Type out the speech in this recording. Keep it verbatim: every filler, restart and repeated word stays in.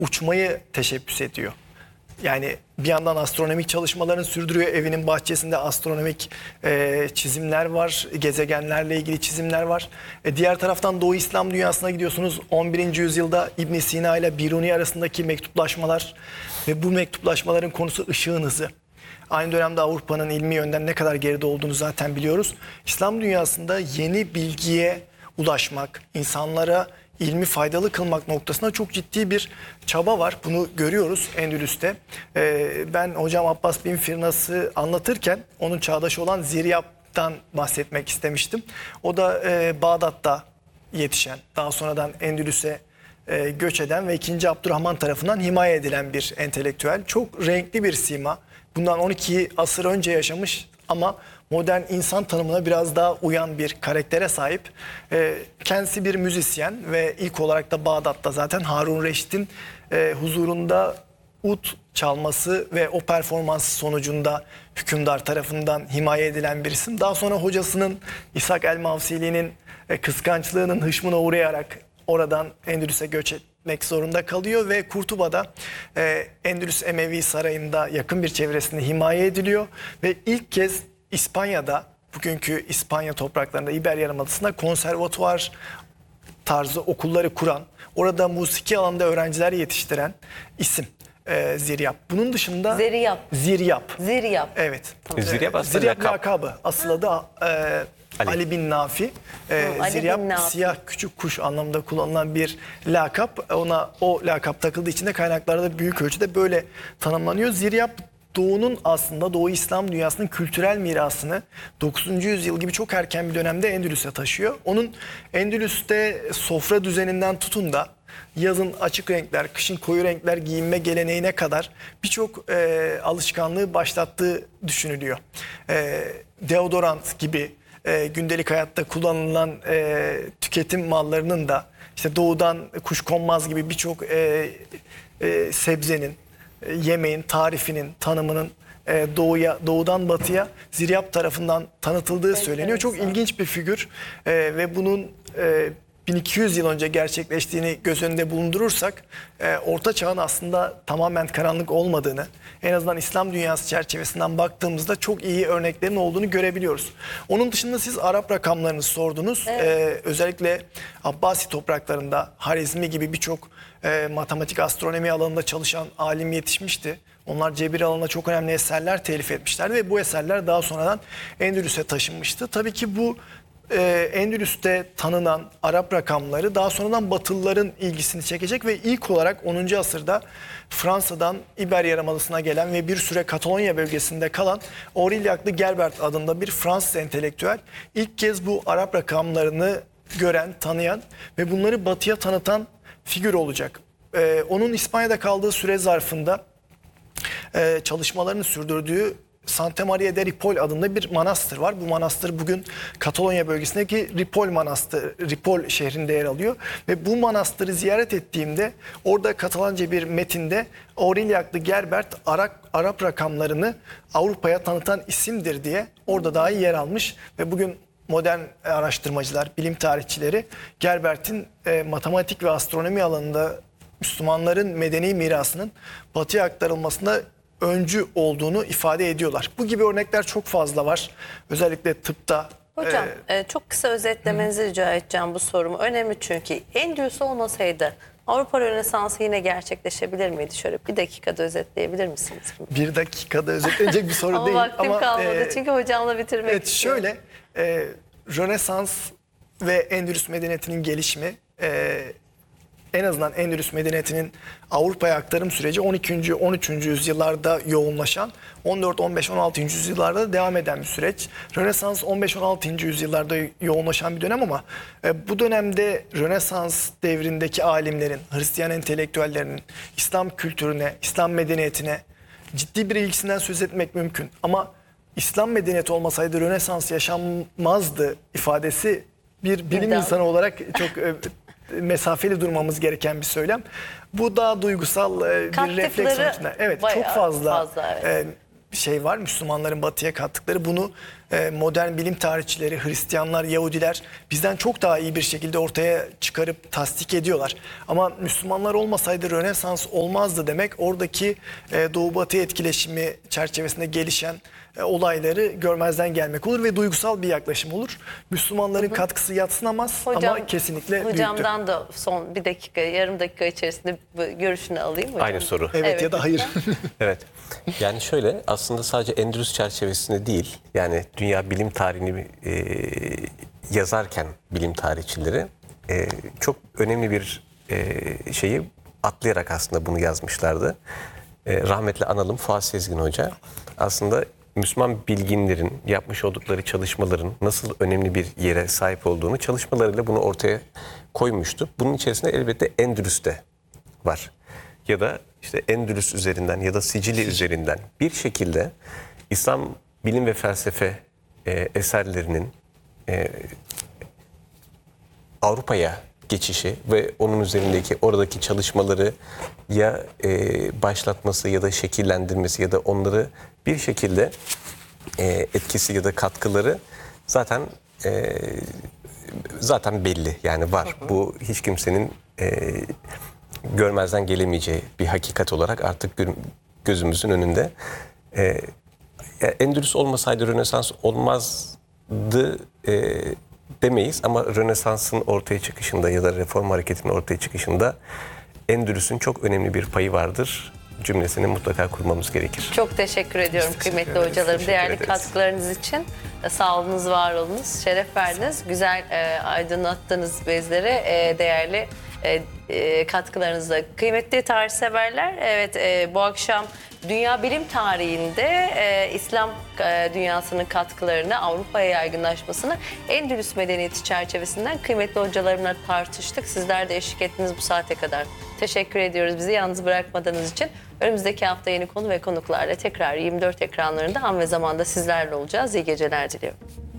uçmayı teşebbüs ediyor. Yani bir yandan astronomik çalışmalarını sürdürüyor. Evinin bahçesinde astronomik e, çizimler var. Gezegenlerle ilgili çizimler var. E, diğer taraftan Doğu İslam dünyasına gidiyorsunuz. on birinci yüzyılda İbn Sina ile Biruni arasındaki mektuplaşmalar ve bu mektuplaşmaların konusu ışığın hızı. Aynı dönemde Avrupa'nın ilmi yönden ne kadar geride olduğunu zaten biliyoruz. İslam dünyasında yeni bilgiye ulaşmak, insanlara ilmi faydalı kılmak noktasında çok ciddi bir çaba var. Bunu görüyoruz Endülüs'te. Ee, ben hocam Abbas bin Firnas'ı anlatırken onun çağdaşı olan Ziryab'dan bahsetmek istemiştim. O da e, Bağdat'ta yetişen, daha sonradan Endülüs'e e, göç eden ve ikinci. Abdurrahman tarafından himaye edilen bir entelektüel. Çok renkli bir sima. Bundan on iki asır önce yaşamış ama modern insan tanımına biraz daha uyan bir karaktere sahip. E, kendisi bir müzisyen ve ilk olarak da Bağdat'ta zaten Harun Reşit'in e, huzurunda ud çalması ve o performansı sonucunda hükümdar tarafından himaye edilen bir isim. Daha sonra hocasının İshak el-Mavsili'nin e, kıskançlığının hışmına uğrayarak oradan Endülüs'e göç etmek zorunda kalıyor ve Kurtuba'da e, Endülüs Emevi Sarayı'nda yakın bir çevresinde himaye ediliyor ve ilk kez İspanya'da, bugünkü İspanya topraklarında İber Yarımadası'nda konservatuvar tarzı okulları kuran, orada musiki alanında öğrenciler yetiştiren isim e, Ziryab. Bunun dışında Ziryab. Ziryab. Ziryab. Evet. E, Ziryab aslında Ziryab lakap. lakabı. Asıl adı e, Ali. Ali bin Nafi. E, Hı, Ali Ziryab bin Nafi. siyah küçük kuş anlamında kullanılan bir lakap. Ona o lakap takıldığı için de kaynaklarda büyük ölçüde böyle tanımlanıyor. Ziryab Doğu'nun aslında Doğu İslam dünyasının kültürel mirasını dokuzuncu yüzyıl gibi çok erken bir dönemde Endülüs'e taşıyor. Onun Endülüs'te sofra düzeninden tutun da yazın açık renkler, kışın koyu renkler giyinme geleneğine kadar birçok e, alışkanlığı başlattığı düşünülüyor. E, deodorant gibi e, gündelik hayatta kullanılan e, tüketim mallarının da işte doğudan kuşkonmaz gibi birçok e, e, sebzenin, yemeğin, tarifinin, tanımının e, doğuya, doğudan batıya Ziryab tarafından tanıtıldığı söyleniyor. Çok ilginç bir figür e, ve bunun e, bin iki yüz yıl önce gerçekleştiğini göz önünde bulundurursak e, Orta Çağ'ın aslında tamamen karanlık olmadığını, en azından İslam dünyası çerçevesinden baktığımızda çok iyi örneklerin olduğunu görebiliyoruz. Onun dışında siz Arap rakamlarını sordunuz. Evet. E, özellikle Abbasi topraklarında Harizmi gibi birçok e, matematik, astronomi alanında çalışan alim yetişmişti. Onlar cebir alanında çok önemli eserler telif etmişlerdi ve bu eserler daha sonradan Endülüs'e taşınmıştı. Tabii ki bu e, Endülüs'te tanınan Arap rakamları daha sonradan Batılıların ilgisini çekecek ve ilk olarak onuncu asırda Fransa'dan İber Yarımadası'na gelen ve bir süre Katalonya bölgesinde kalan Aureliac de Gerbert adında bir Fransız entelektüel ilk kez bu Arap rakamlarını gören, tanıyan ve bunları Batı'ya tanıtan figür olacak. Ee, onun İspanya'da kaldığı süre zarfında e, çalışmalarını sürdürdüğü Santa Maria de Ripoll adında bir manastır var. Bu manastır bugün Katalonya bölgesindeki Ripoll Manastır, Ripoll şehrinde yer alıyor. Ve bu manastırı ziyaret ettiğimde orada Katalanca bir metinde Aureliac de Gerbert Arap, Arap rakamlarını Avrupa'ya tanıtan isimdir diye orada dahi yer almış ve bugün modern araştırmacılar, bilim tarihçileri Gerbert'in e, matematik ve astronomi alanında Müslümanların medeni mirasının Batı'ya aktarılmasında öncü olduğunu ifade ediyorlar. Bu gibi örnekler çok fazla var. Özellikle tıpta. Hocam e, e, çok kısa özetlemenizi rica edeceğim bu sorumu. Önemli çünkü Endülüs olmasaydı Avrupa Rönesansı yine gerçekleşebilir miydi? Şöyle bir dakikada özetleyebilir misiniz? Bir dakikada özetlenecek bir soru ama değil. vaktim ama kalmadı e, çünkü hocamla bitirmek Evet istiyorum. şöyle e, Rönesans ve Endülüs medeniyetinin gelişimi e, en azından Endülüs medeniyetinin Avrupa'ya aktarım süreci on ikinci on üçüncü yüzyıllarda yoğunlaşan, on dört on beş on altıncı yüzyıllarda da devam eden bir süreç. Rönesans on beş on altıncı yüzyıllarda yoğunlaşan bir dönem ama e, bu dönemde Rönesans devrindeki alimlerin, Hristiyan entelektüellerinin İslam kültürüne, İslam medeniyetine ciddi bir ilgisinden söz etmek mümkün. Ama İslam medeniyeti olmasaydı Rönesans yaşanmazdı ifadesi bir bilim İddialı. insanı olarak çok e, mesafeli durmamız gereken bir söylem. Bu daha duygusal e, bir Kattıkları refleks sonucunda. Evet, bayağı çok fazla, fazla, evet. e, şey var. Müslümanların batıya kattıkları bunu e, modern bilim tarihçileri, Hristiyanlar, Yahudiler bizden çok daha iyi bir şekilde ortaya çıkarıp tasdik ediyorlar. Ama Müslümanlar olmasaydı Rönesans olmazdı demek oradaki e, Doğu Batı etkileşimi çerçevesinde gelişen e, olayları görmezden gelmek olur ve duygusal bir yaklaşım olur. Müslümanların hı hı. katkısı yadsınamaz Hocam, ama kesinlikle büyüktür. Hocamdan da son bir dakika, yarım dakika içerisinde görüşünü alayım hocam. Aynı soru. Evet, evet ya da hayır. Evet. Yani şöyle, aslında sadece Endülüs çerçevesinde değil, yani dünya bilim tarihini e, yazarken bilim tarihçileri e, çok önemli bir e, şeyi atlayarak aslında bunu yazmışlardı. E, rahmetli analım Fuat Sezgin Hoca aslında Müslüman bilginlerin yapmış oldukları çalışmaların nasıl önemli bir yere sahip olduğunu çalışmalarıyla bunu ortaya koymuştu. Bunun içerisinde elbette Endülüs de var. Ya da işte Endülüs üzerinden ya da Sicilya üzerinden bir şekilde İslam bilim ve felsefe e, eserlerinin e, Avrupa'ya geçişi ve onun üzerindeki oradaki çalışmaları ya e, başlatması ya da şekillendirmesi ya da onları bir şekilde e, etkisi ya da katkıları zaten e, zaten belli, yani var. Hı hı. Bu hiç kimsenin e, görmezden gelemeyeceği bir hakikat olarak artık gözümüzün önünde. E, Endülüs olmasaydı Rönesans olmazdı e, demeyiz ama Rönesans'ın ortaya çıkışında ya da reform hareketinin ortaya çıkışında Endülüs'ün çok önemli bir payı vardır cümlesini mutlaka kurmamız gerekir. Çok teşekkür ediyorum teşekkür kıymetli ederiz. hocalarım. Teşekkür Değerli ederiz. katkılarınız için sağ olunuz, var olunuz, şeref verdiniz. Güzel e, aydınlattınız bizleri. E, değerli e, e, katkılarınızla. Kıymetli tarihseverler, evet e, bu akşam dünya bilim tarihinde e, İslam e, dünyasının katkılarını, Avrupa'ya yaygınlaşmasını Endülüs medeniyeti çerçevesinden kıymetli hocalarımla tartıştık. Sizler de eşlik ettiniz bu saate kadar. Teşekkür ediyoruz bizi yalnız bırakmadığınız için. Önümüzdeki hafta yeni konu ve konuklarla tekrar yirmi dört ekranlarında an ve zamanda sizlerle olacağız. İyi geceler diliyorum.